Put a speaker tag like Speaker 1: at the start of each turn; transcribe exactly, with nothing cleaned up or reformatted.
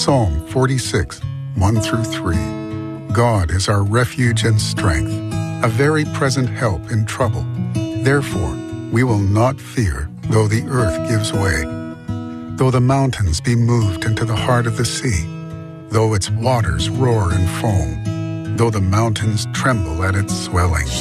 Speaker 1: Psalm forty-six, one through three. God is our refuge and strength, a very present help in trouble. Therefore, we will not fear, though the earth gives way, though the mountains be moved into the heart of the sea, though its waters roar and foam, though the mountains tremble at its swelling.